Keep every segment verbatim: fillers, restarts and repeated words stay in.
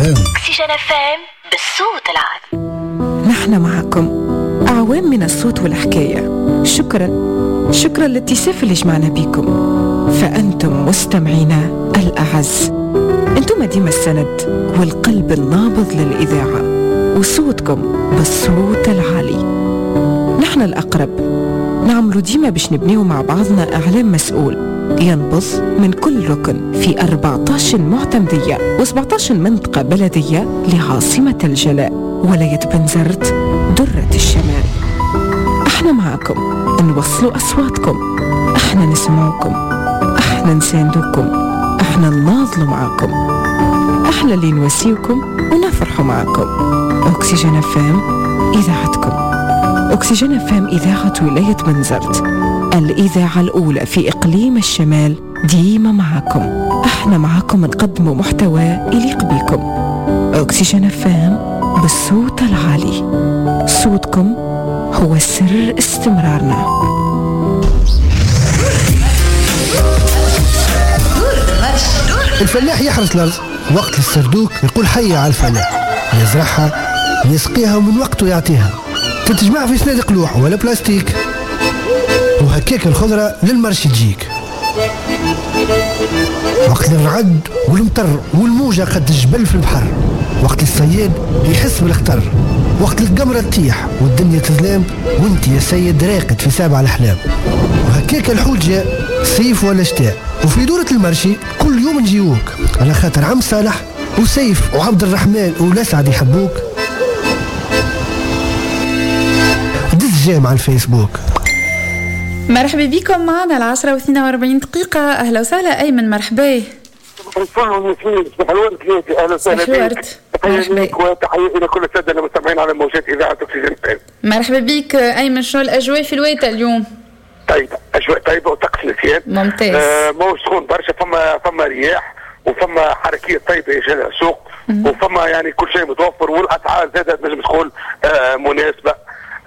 ام. أكسجين اف ام بالصوت العالي. نحن معكم أعوام من الصوت والحكاية. شكرا شكرا للاتساف اللي جمعنا بيكم، فأنتم مستمعينا الأعز. أنتم ديما السند والقلب النابض للإذاعة، وصوتكم بالصوت العالي. نحن الأقرب، نعملوا ديما باش نبنيو مع بعضنا إعلام مسؤول ينبض من كل ركن في أربعة عشر معتمدية و17 منطقة بلدية لعاصمة الجلاء ولاية بنزرت درة الشمال. احنا معكم، نوصلوا أصواتكم، احنا نسمعكم، احنا نساندوكم، احنا نناضلوا معكم، احنا اللي نواسيوكم ونفرحوا معكم. أكسجين اف ام إذاعتكم. أكسجين اف ام إذاعة ولاية بنزرت، الإذاعة الأولى في إقليم الشمال، ديما معكم. احنا معكم نقدموا محتوى يليق بكم. أكسجين اف ام بالصوت العالي. صوتكم هو سر استمرارنا. الفلاح يحرث الأرض، وقت السردوك يقول حي على الفلاح، يزرعها يسقيها ومن وقته يعطيها، تتجمع في صناديق لوح ولا بلاستيك، وهكاك الخضرة للمرش تجيك. وقت الرعد والمطر والموجة قد الجبل في البحر، وقت الصياد يحس بالخطر، وقت القمرة تطيح والدنيا تظلام وانت يا سيد راقد في سابع الأحلام. وهكاك الحوت جاء صيف ولا شتاء، وفي دورة المرشي كل يوم نجيوك، على خاطر عم صالح وسيف وعبد الرحمن والأسعد يحبوك. دز جام على الفيسبوك. مرحبا بكم معنا العشرة واثنين واربعين دقيقة. أهلا وسهلا أيمن. مرحبا. أهلا وسهلا بك. وتحية إلى كل السادة المستمعين على موجات إذاعة أكسجين. مرحبا بك أيمن. شنو الأجواء في الويتا اليوم؟ طيبة، أجواء طيبة وطقس نسيان ممتاز. آه موج سخون برشا، فما فما رياح وفما حركية طيبة يجينا السوق، وفما يعني كل شيء متوفر، والأسعار زادت نجم تقول آه مناسبة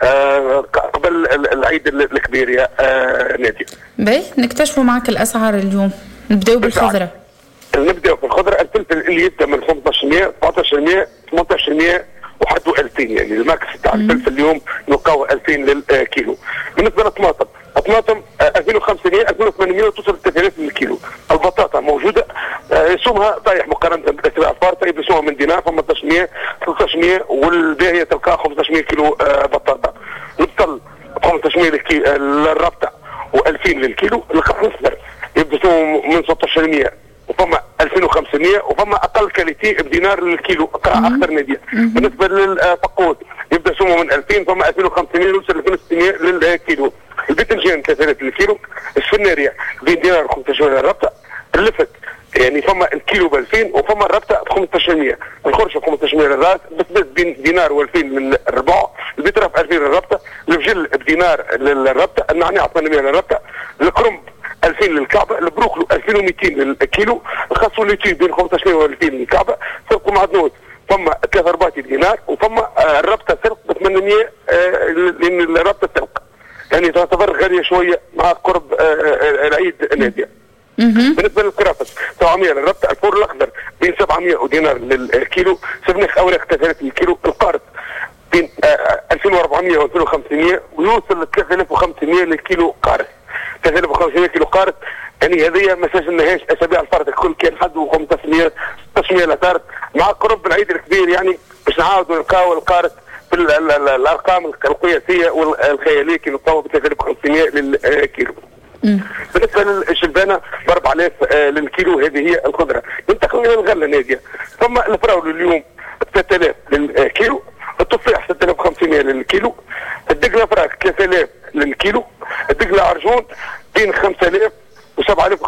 آه قبل العيد الكبير يا آه نادي. باهي نكتشفوا معك الأسعار اليوم. نبداو بالخضرة. نبداو بالخضرة. الفلفل اللي يبدأ من خمسة عشر مية سبعة عشر مية ثمانية عشر مية وحد ألفين، يعني الماكس تاع الفلفل اليوم نلقاو ألفين للكيلو. بالنسبة للطماطم، الطماطم ألفين وخمسمية ألفين وثمانمية وتوصل ثلاثة آلاف للكيلو. البطاطا موجودة، سومها طايح مقارنة بالأسواق الفار، طيب سومها من دينار فما ثلاثة عشر ثلاثة عشر والباقية تلقاها خمسة عشر كيلو بطاطا. البصل خمسة عشر للربطة وألفين للكيلو. الخضر يبدأ سوم من ستة عشر مية وفما ألفين وخمسمية، وفما أقل كاليتي بدينار للكيلو أكثر نادية. بالنسبة للفقود يبدأ سومه من ألفين، فما ألفين وخمسمية يوصل ألفين وستمية للكيلو. الباذنجان ثلاثة آلاف للكيلو. السفنارية بين دينار و خمسة عشر للربطة. اللفت يعني فما الكيلو ب ألفين وفما الربطة ب خمسة عشر مية. الخرشة ب خمسة عشر مية للراس، بس بين دينار و2000 للربع. البترة ب ألفين للربطة. الفجل بدينار للربطة. النعناع ثمانمية للربطة. الكرنب ألفين للكعبة. البروكلو ألفين ومئتين للكيلو. الخس والليتي بين خمسة عشر وألفين للكعبة. سلق معدنوس فما ثلاثة أرباع دينار، وفما آه الربطة سلق ب ثمانمية آه لأن الربطة سلق يعني تعتبر غالية شوية مع قرب آه آه العيد نادية. بالنسبة للكرافس سبعمية للربطة. الفور الأخضر بين سبعمية ودينار للكيلو. سبنخ أوراق ثلاثة آلاف للكيلو. القارص بين آه ألفين وأربعمية وألفين وخمسمية ويوصل ل ثلاثة آلاف وخمسمية للكيلو قارص. ثلاثة آلاف وخمسمية كيلو قارص، يعني هذه ما سجلناهاش اسابيع الفرد الكل، كان حد وخمسة مية ستة عشر لا صارت مع قرب العيد الكبير، يعني باش نعاودوا نلقاو القارص في الارقام القياسيه والخياليه كي نلقاو ب ثلاثة آلاف وخمسمية للكيلو. بالنسبه للشلبانه ب أربعة آلاف للكيلو. هذه هي الخضره. ننتقل الى الغله ناديه. ثم الفراوله اليوم ثلاثة آلاف للكيلو. التفاح ستة آلاف وخمسمية للكيلو. الدقله فراك ثلاثة آلاف للكيلو. الدقله عرجون بين خمسة آلاف وسبعة آلاف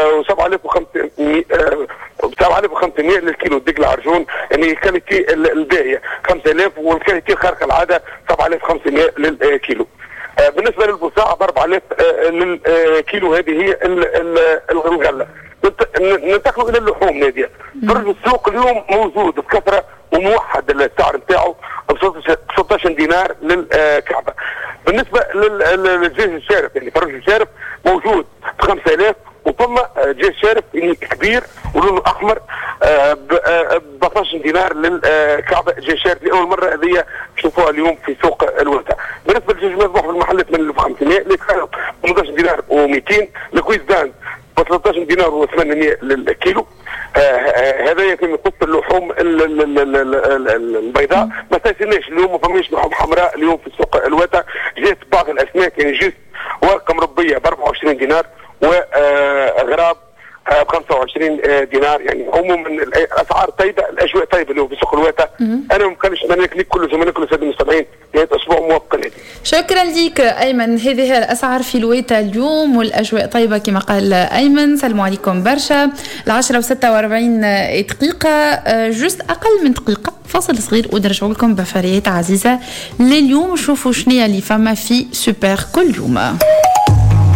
وخمسمية سبعة آلاف وخمسمية للكيلو. الدقله عرجون يعني كاليتي الباقيه خمسة آلاف، والكاليتي الخارقه العاده سبعة آلاف وخمسمية للكيلو. بالنسبه للبصاع ب أربعة آلاف للكيلو. هذه هي الغله. ننتقلوا الى اللحوم ناديه. فرج السوق اليوم موجود بكثره وموحد السعر نتاعو ب ستة عشر دينار للكعبه. بالنسبه للدجاج الشارف يعني فرج الشارف موجود ب خمسة آلاف وب ثم جاء شارف كبير ولونه احمر ب اثناش عشر دينار للكعبه. جاء شارف لاول مره هذه نشوفوها اليوم في سوق الوردة. بالنسبه للجمجمات ضعف المحلات ثمانية آلاف وخمسمائة اللي كانوا ثمانية عشر دينار و200. الكويزدان ب ثلاثة عشر دينار وثمانمائة للكيلو. هذا فيما يخص اللحوم البيضاء. ما تنسيناش اليوم ما فماش لحوم حمراء اليوم في سوق الوردة. جات بعض الاسماك يعني جيت ورقه مربيه ب أربعة وعشرين دينار وغراب ب خمسة وعشرين دينار. يعني عموما الاسعار طيبه، الاجواء طيبه اليوم في سوق الوردة. انا ما كانش نتمنى لك كل زمانك كل سنه المستمعين نهايه اسبوع موفق لك. شكرا لك ايمن. هذه هي الاسعار في الويتا اليوم والاجواء طيبه كما قال ايمن. سلموا عليكم برشا. العشرة وستة وأربعين دقيقه، جست اقل من دقيقه فاصل صغير ونرجعوا لكم بفريات عزيزه لليوم. شوفوا شنو اللي فما في سوبر كل يوم.